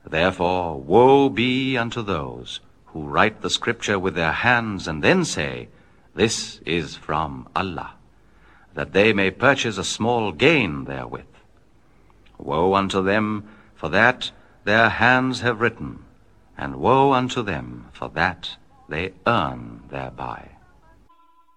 Therefore woe be unto those who write the scripture with their hands and then say, This is from Allah, that they may purchase a small gain therewith. Woe unto them for that their hands have written, and woe unto them for that they earn thereby.